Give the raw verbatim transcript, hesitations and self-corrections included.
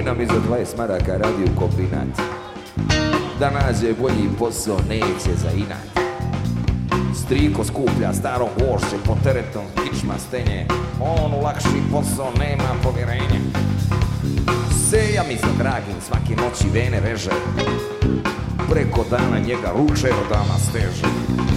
Tvoj nam i za dvadeset maraka radi u kombinat. Da nađe bolji posao neće za inat. Striko skuplja staro gvožđe po teretom kičma stenje. On u lakši posao nema povjerenja. Seja mi za dragim svake noći vene reže. Preko dana njega ruče od dana steže.